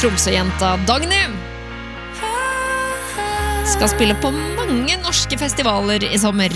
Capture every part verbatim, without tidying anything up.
Tromsø-jenta Dagny skal spille på mange norske festivaler I sommer.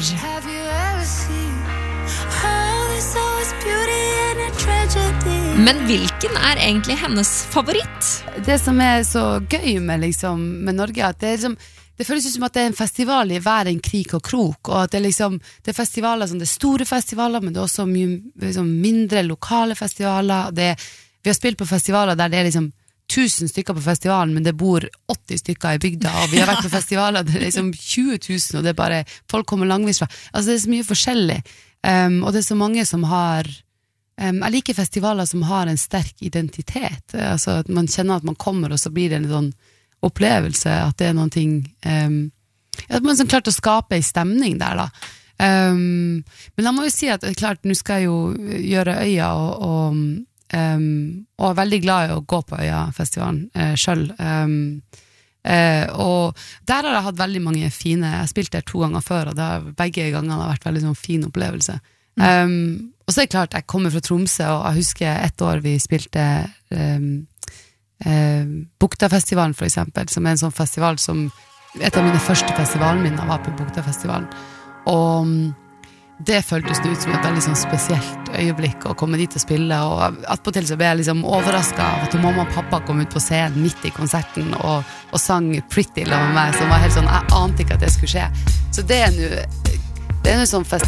Men hvilken er egentlig hennes favoritt? Det som er så gøy med, liksom, med Norge er at det, er liksom, det føles som at det er en festival I hver en krik og krok, og at det, liksom, det er festivaler som det er store festivaler, men det er også mye liksom, mindre lokale festivaler. Det, vi har spilt på festivaler der det er liksom tusen stykker på festivalen, men det bor åtti stykker I bygda, og vi har vært på festivaler der det er liksom tjue tusen, og det er bare, folk kommer langvis fra. Altså det er så mye forskjellig, um, og det er så mange som har Um, jeg liker festivaler som har en sterk identitet, altså at man kjenner at man kommer og så blir det en sånn opplevelse at det er noen ting um, at man har klart å skape en stemning der da um, men la meg jo si at klart, nå skal jeg jo gjøre Øya og, og, um, og er veldig glad I å gå på Øya-festivalen uh, selv um, uh, og der har jeg hatt veldig mange fine, jeg har spilt der to ganger før og det har, begge gangene har vært veldig sånn fin opplevelse um, og så er det klart, jeg kommer fra Tromsø, og jeg husker ett år vi spilte um, uh, Buktafestivalen for eksempel, som er en sånn festival som, et av mine første festivalminner var på Buktafestivalen, og um, det føltes ut som et veldig sånn spesielt øyeblikk å komme dit og spille, og attpåtil så ble jeg liksom overrasket av at mamma og pappa kom ut på scenen midt I konserten, og, og sang Pretty la med meg, som var helt sånn, jeg ante ikke at det skulle skje, så det er nu, det er nu sånn festival,